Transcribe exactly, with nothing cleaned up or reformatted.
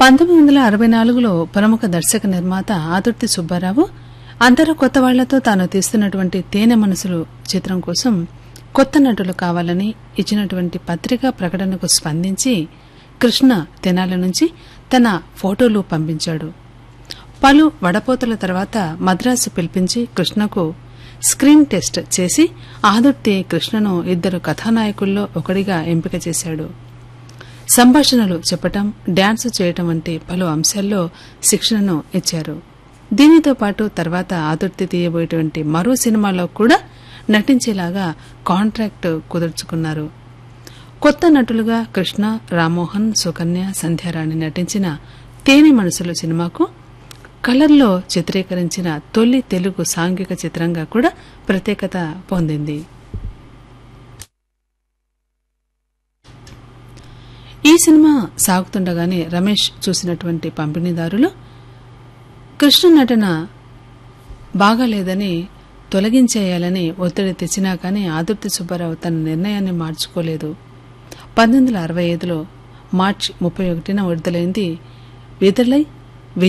పంతొమ్మిది వందల అరవై నాలుగులో ప్రముఖ దర్శక నిర్మాత ఆదుర్తి సుబ్బారావు అందరూ కొత్త వాళ్లతో తాను తీస్తున్నటువంటి తేనె మనసులు చిత్రం కోసం కొత్త నటులు కావాలని ఇచ్చినటువంటి పత్రికా ప్రకటనకు స్పందించి కృష్ణ తెనాలి నుంచి తన ఫోటోలు పంపించాడు. పలు వడపోతల తర్వాత మద్రాసు పిలిపించి కృష్ణకు స్క్రీన్ టెస్ట్ చేసి ఆదుర్తి కృష్ణను ఇద్దరు కథానాయకుల్లో ఒకడిగా ఎంపిక చేశాడు. సంభాషణలు చెప్పటం, డాన్స్ చేయటం వంటి పలు అంశాల్లో శిక్షణను ఇచ్చారు. దీనితో పాటు తర్వాత ఆదుర్తి తీయబోయేటువంటి మరో సినిమాలో కూడా నటించేలాగా కాంట్రాక్టు కుదుర్చుకున్నారు. కొత్త నటులుగా కృష్ణ, రామ్మోహన్, సుకన్య, సంధ్యారాణి నటించిన తేనె మనసులు సినిమాకు కలర్లో చిత్రీకరించిన తొలి తెలుగు సాంఘిక చిత్రంగా కూడా ప్రత్యేకత పొందింది. ఈ సినిమా సాగుతుండగానే రమేష్ చూసినటువంటి పంపిణీదారులు కృష్ణ నటన బాగాలేదని తొలగించేయాలని ఒత్తిడి తెచ్చినా కానీ ఆదుర్తి సుబ్బారావు తన నిర్ణయాన్ని మార్చుకోలేదు. పంతొమ్మిది వందల అరవై ఐదులో మార్చి ముప్పై ఒకటిన విడుదలైంది విడుదలై